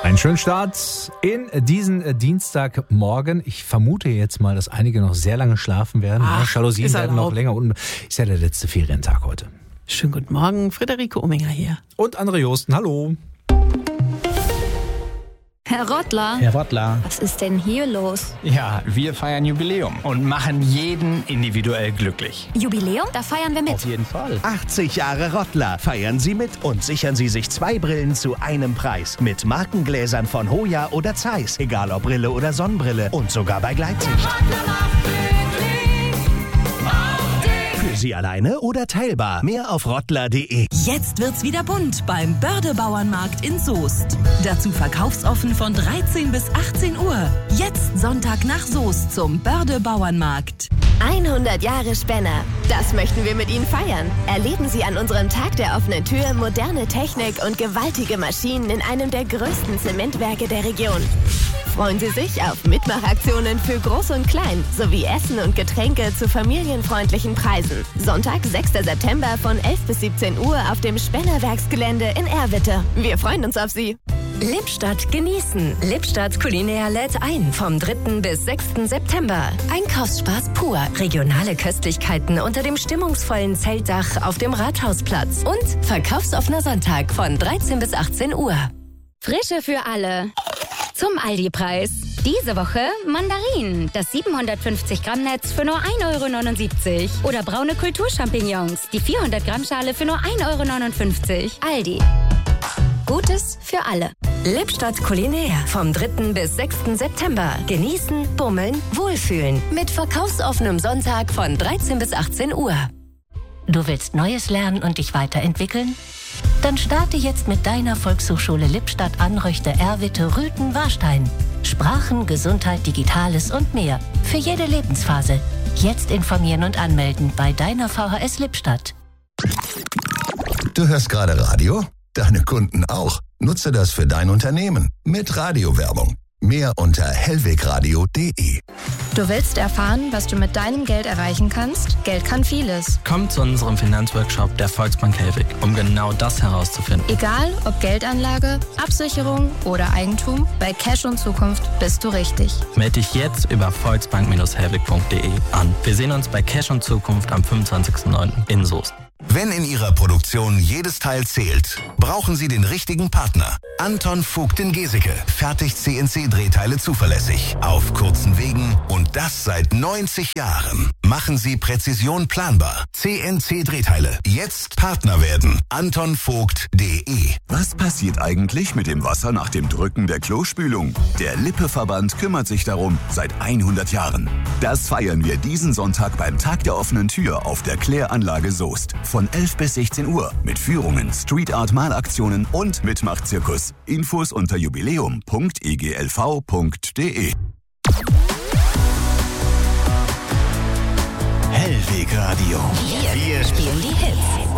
Einen schönen Start in diesen Dienstagmorgen. Ich vermute jetzt mal, dass einige noch sehr lange schlafen werden. Jalousien werden noch länger unten. Ist ja der letzte Ferientag heute. Schönen guten Morgen, Friederike Ominger hier. Und André Josten, hallo. Herr Rottler. Herr Rottler. Was ist denn hier los? Ja, wir feiern Jubiläum und machen jeden individuell glücklich. Jubiläum? Da feiern wir mit. Auf jeden Fall. 80 Jahre Rottler. Feiern Sie mit und sichern Sie sich 2 Brillen zu einem Preis. Mit Markengläsern von Hoya oder Zeiss. Egal ob Brille oder Sonnenbrille. Und sogar bei Gleitsicht. Für Sie alleine oder teilbar. Mehr auf rottler.de. Jetzt wird's wieder bunt beim Börde-Bauernmarkt in Soest. Dazu verkaufsoffen von 13 bis 18 Uhr. Jetzt Sonntag nach Soest zum Börde-Bauernmarkt. 100 Jahre Spenner. Das möchten wir mit Ihnen feiern. Erleben Sie an unserem Tag der offenen Tür moderne Technik und gewaltige Maschinen in einem der größten Zementwerke der Region. Freuen Sie sich auf Mitmachaktionen für Groß und Klein sowie Essen und Getränke zu familienfreundlichen Preisen. Sonntag, 6. September von 11 bis 17 Uhr auf dem Spennerwerksgelände in Erwitte. Wir freuen uns auf Sie. Lippstadt genießen. Lippstadt Kulinär lädt ein vom 3. bis 6. September. Einkaufsspaß pur. Regionale Köstlichkeiten unter dem stimmungsvollen Zeltdach auf dem Rathausplatz. Und verkaufsoffener Sonntag von 13 bis 18 Uhr. Frische für alle. Zum Aldi-Preis. Diese Woche Mandarinen, das 750 Gramm Netz für nur 1,79 € oder braune Kulturchampignons, die 400 Gramm Schale für nur 1,59 €. Aldi. Gutes für alle. Lippstadt Kulinär vom 3. bis 6. September. Genießen, bummeln, wohlfühlen. Mit verkaufsoffenem Sonntag von 13 bis 18 Uhr. Du willst Neues lernen und dich weiterentwickeln? Dann starte jetzt mit deiner Volkshochschule Lippstadt Anröchte, Erwitte, Rüthen, Warstein. Sprachen, Gesundheit, Digitales und mehr. Für jede Lebensphase. Jetzt informieren und anmelden bei deiner VHS Lippstadt. Du hörst gerade Radio? Deine Kunden auch. Nutze das für dein Unternehmen mit Radiowerbung. Mehr unter hellwegradio.de. Du willst erfahren, was du mit deinem Geld erreichen kannst? Geld kann vieles. Komm zu unserem Finanzworkshop der Volksbank Hellweg, um genau das herauszufinden. Egal, ob Geldanlage, Absicherung oder Eigentum, bei Cash und Zukunft bist du richtig. Melde dich jetzt über volksbank-hellweg.de an. Wir sehen uns bei Cash und Zukunft am 25.09. in Soest. Wenn in Ihrer Produktion jedes Teil zählt, brauchen Sie den richtigen Partner. Anton Vogt in Geseke fertigt CNC-Drehteile zuverlässig, auf kurzen Wegen und das seit 90 Jahren. Machen Sie Präzision planbar. CNC-Drehteile. Jetzt Partner werden. antonvogt.de. Was passiert eigentlich mit dem Wasser nach dem Drücken der Klospülung? Der Lippe-Verband kümmert sich darum seit 100 Jahren. Das feiern wir diesen Sonntag beim Tag der offenen Tür auf der Kläranlage Soest. Von 11 bis 16 Uhr mit Führungen, Street-Art-Malaktionen und Mitmachzirkus. Infos unter jubiläum.eglv.de. Hellweg Radio. Wir spielen die Hits.